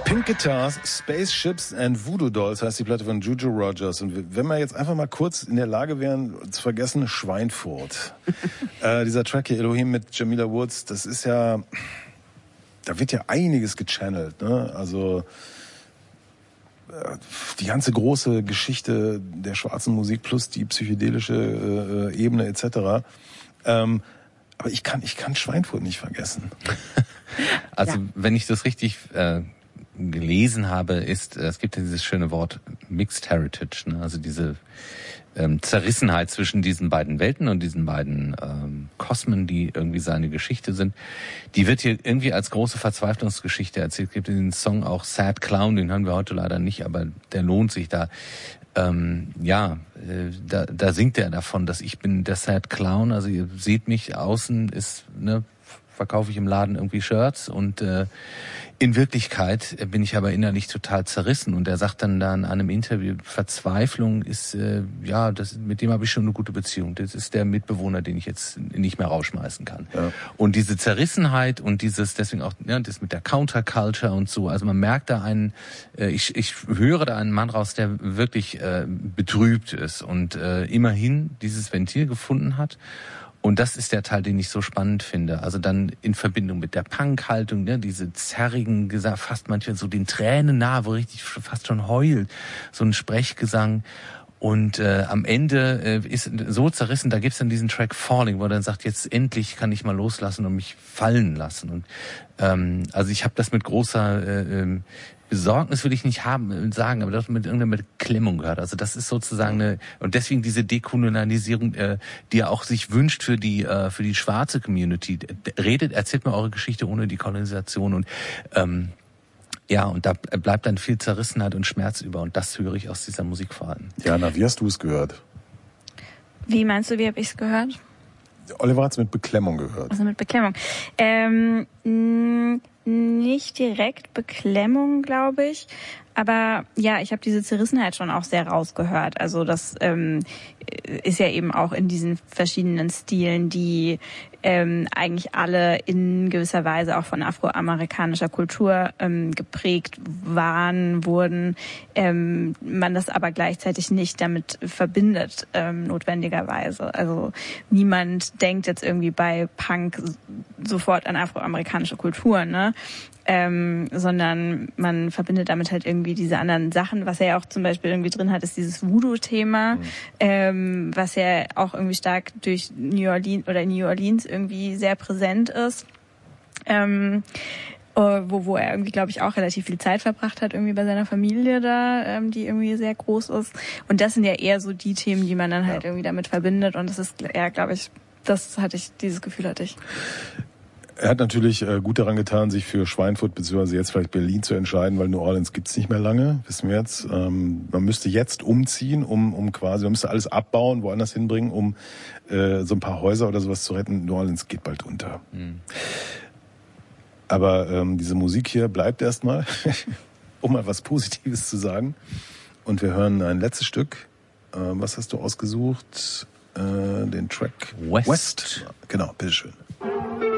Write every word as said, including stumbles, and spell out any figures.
Pink Guitars, Spaceships and Voodoo Dolls heißt die Platte von Juju Rogers. Und wenn wir jetzt einfach mal kurz in der Lage wären, zu vergessen, Schweinfurt. äh, dieser Track hier, Elohim mit Jamila Woods, das ist ja, da wird ja einiges gechannelt, ne? Also, äh, die ganze große Geschichte der schwarzen Musik plus die psychedelische äh, Ebene et cetera. Ähm, aber ich kann, ich kann Schweinfurt nicht vergessen. Also, Ja. wenn ich das richtig äh, gelesen habe, ist, es gibt ja dieses schöne Wort Mixed Heritage, ne? Also diese ähm, Zerrissenheit zwischen diesen beiden Welten und diesen beiden ähm, Kosmen, die irgendwie seine Geschichte sind. Die wird hier irgendwie als große Verzweiflungsgeschichte erzählt. Es gibt den Song auch Sad Clown, den hören wir heute leider nicht, aber der lohnt sich da. Ähm, ja, äh, da, da singt er davon, dass ich bin der Sad Clown. Also ihr seht mich, außen ist, ne, verkaufe ich im Laden irgendwie Shirts und äh, in Wirklichkeit bin ich aber innerlich total zerrissen. Und er sagt dann da in einem Interview, Verzweiflung ist, äh, ja, das, mit dem habe ich schon eine gute Beziehung. Das ist der Mitbewohner, den ich jetzt nicht mehr rausschmeißen kann. Ja. Und diese Zerrissenheit und dieses, deswegen auch, ja, das mit der Counterculture und so, also man merkt da einen, äh, ich, ich höre da einen Mann raus, der wirklich äh, betrübt ist und äh, immerhin dieses Ventil gefunden hat. Und das ist der Teil, den ich so spannend finde. Also dann in Verbindung mit der Punk-Haltung, ne, diese zerrigen, fast manchmal so den Tränen nahe, wo richtig fast schon heult, so ein Sprechgesang. Und äh, am Ende äh, ist so zerrissen, da gibt's dann diesen Track Falling, wo er dann sagt, jetzt endlich kann ich mal loslassen und mich fallen lassen. Und ähm, also ich habe das mit großer äh, ähm, Besorgnis will ich nicht haben, sagen, aber das mit irgendeiner Beklemmung gehört. Also das ist sozusagen eine, und deswegen diese Dekolonialisierung, äh, die er auch sich wünscht für die äh, für die schwarze Community. Redet, erzählt mir eure Geschichte ohne die Kolonisation und ähm, ja, und da bleibt dann viel Zerrissenheit und Schmerz über und das höre ich aus dieser Musik vor allem. Jana, wie hast du es gehört? Wie meinst du, wie habe ich es gehört? Oliver hat es mit Beklemmung gehört. Also mit Beklemmung. Ähm, mh, nicht direkt Beklemmung, glaube ich. Aber ja, ich habe diese Zerrissenheit schon auch sehr rausgehört. Also das ähm, ist ja eben auch in diesen verschiedenen Stilen, die ähm, eigentlich alle in gewisser Weise auch von afroamerikanischer Kultur ähm, geprägt waren, wurden. Ähm, man das aber gleichzeitig nicht damit verbindet, ähm, notwendigerweise. Also niemand denkt jetzt irgendwie bei Punk sofort an afroamerikanische Kultur, ne? Ähm, sondern man verbindet damit halt irgendwie diese anderen Sachen. Was er ja auch zum Beispiel irgendwie drin hat, ist dieses Voodoo-Thema, mhm. ähm, was ja auch irgendwie stark durch New Orleans oder New Orleans irgendwie sehr präsent ist. Ähm, wo, wo er irgendwie, glaube ich, auch relativ viel Zeit verbracht hat, irgendwie bei seiner Familie da, ähm, die irgendwie sehr groß ist. Und das sind ja eher so die Themen, die man dann halt ja. irgendwie damit verbindet. Und das ist eher, glaube ich, das hatte ich, dieses Gefühl hatte ich. Er hat natürlich äh, gut daran getan, sich für Schweinfurt bzw. jetzt vielleicht Berlin zu entscheiden, weil New Orleans gibt's nicht mehr lange, wissen wir jetzt. Ähm, man müsste jetzt umziehen, um um quasi, man müsste alles abbauen, woanders hinbringen, um äh, so ein paar Häuser oder sowas zu retten. New Orleans geht bald unter. Mhm. Aber ähm, diese Musik hier bleibt erstmal, um mal was Positives zu sagen. Und wir hören ein letztes Stück. Äh, was hast du ausgesucht? Äh, den Track West. West. Genau, bitteschön.